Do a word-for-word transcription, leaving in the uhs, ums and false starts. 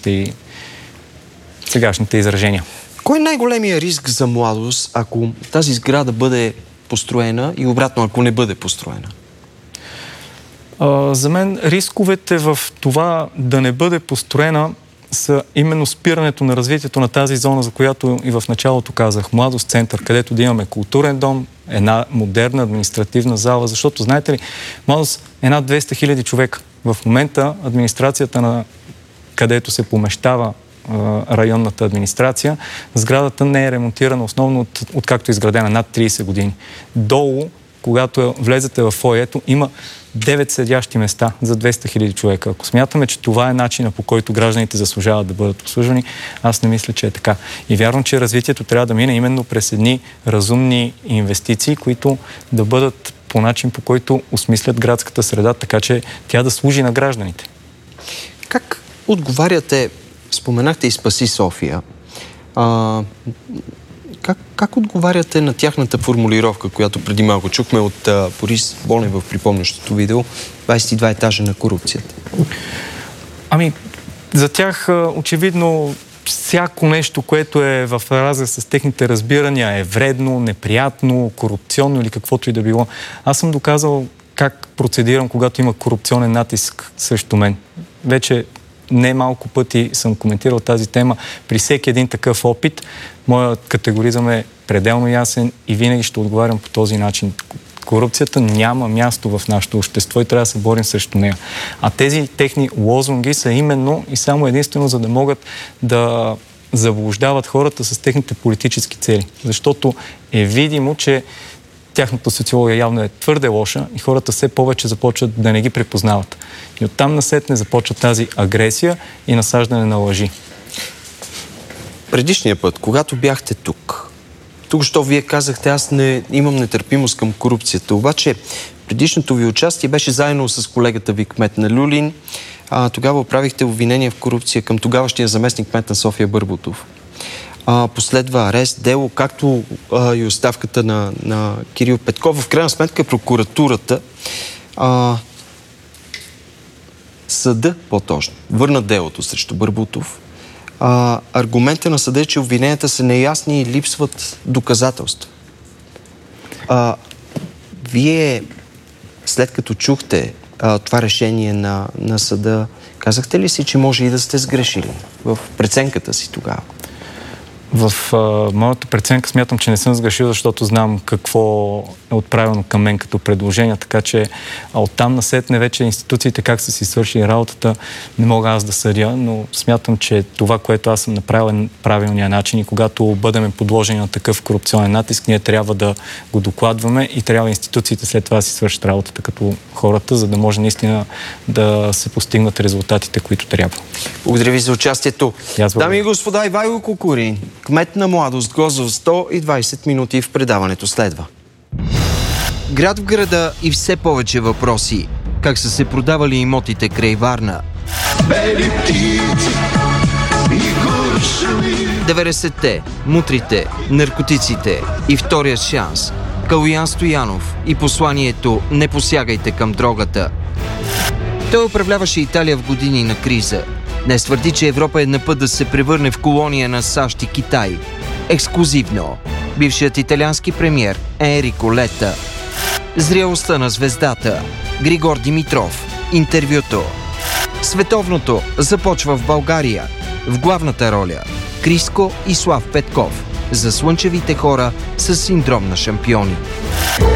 сегашните, и, сегашните изражения. Кой е най-големият риск за младост, ако тази сграда бъде построена и обратно, ако не бъде построена? А, за мен рисковете в това да не бъде построена са именно спирането на развитието на тази зона, за която и в началото казах, Младост център, където да имаме културен дом, една модерна административна зала, защото, знаете ли, Младост е над двеста хиляди човека. В момента администрацията, на където се помещава районната администрация, сградата не е ремонтирана основно от, откакто е изградена над трийсет години. Долу, когато влезете в фоайето, има девет седящи места за двеста хиляди човека. Ако смятаме, че това е начина, по който гражданите заслужават да бъдат обслужвани, аз не мисля, че е така. И вярвам, че развитието трябва да мине именно през едни разумни инвестиции, които да бъдат по начин, по който осмислят градската среда, така че тя да служи на гражданите. Как отговаряте, споменахте и Спаси София, а, как, как отговаряте на тяхната формулировка, която преди малко чухме от а, Борис Болнев в припомнящото видео, двайсет и два етажа на корупцията? Ами, за тях очевидно всяко нещо, което е в разрез с техните разбирания, е вредно, неприятно, корупционно или каквото и да било. Аз съм доказал как процедирам, когато има корупционен натиск срещу мен. Вече не малко пъти съм коментирал тази тема. При всеки един такъв опит, моят категоризъм е пределно ясен и винаги ще отговарям по този начин. Корупцията няма място в нашето общество и трябва да се борим срещу нея. А тези техни лозунги са именно и само единствено, за да могат да заблуждават хората с техните политически цели. Защото е видимо, че тяхната социология явно е твърде лоша и хората все повече започват да не ги припознават. И оттам насетне започва тази агресия и насаждане на лъжи. Предишния път, когато бяхте тук, тук що вие казахте, аз не имам нетърпимост към корупцията. Обаче предишното ви участие беше заедно с колегата ви кмет на Люлин. А, тогава правихте обвинение в корупция към тогавашния заместник кмет на София Бърбутов. А, последва арест, дело, както а, и оставката на, на Кирил Петков. В крайна сметка прокуратурата а, съда, по-точно, върна делото срещу Бърбутов. А, аргумента на съда е, че обвиненията са неясни и липсват доказателства. А, вие, след като чухте а, това решение на, на съда, казахте ли си, че може и да сте сгрешили в преценката си тогава? В а, моята преценка смятам, че не съм сгрешил, защото знам какво е отправено към мен като предложение, така че оттам насетне вече институциите как са си свършили работата, не мога аз да съдя, но смятам, че това, което аз съм направил е правилния начин и когато бъдем подложени на такъв корупционен натиск, ние трябва да го докладваме и трябва институциите след това да си свършат работата като хората, за да може наистина да се постигнат резултатите, които трябва. Благодаря ви за участието. Дами и господа, Ивайло Кукурин, кмет на Младост, гост в сто и двайсет минути в предаването следва. Град в града и все повече въпроси. Как са се продавали имотите край Варна? деветдесетте, мутрите, наркотиците и втория шанс. Калоян Стоянов и посланието "Не посягайте към дрогата". Той управляваше Италия в години на криза. Днес твърди, че Европа е на път да се превърне в колония на САЩ и Китай. Ексклузивно. Бившият италиански премиер Енрико Лета. Зрелостта на звездата. Григор Димитров. Интервюто. Световното започва в България. В главната роля Криско и Слав Петков. За слънчевите хора с синдром на шампиони.